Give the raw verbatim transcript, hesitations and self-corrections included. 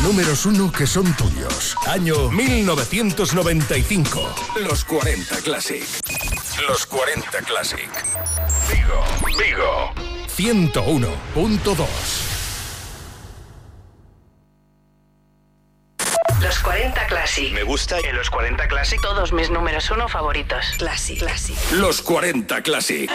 números uno que son tuyos. Año mil novecientos noventa y cinco. Los cuarenta Classic. Los cuarenta Classic. Vigo, Vigo. ciento uno punto dos. Los cuarenta Classic. Me gusta en los cuarenta Classic todos mis números uno favoritos. Classic, Classic. Los cuarenta Classic.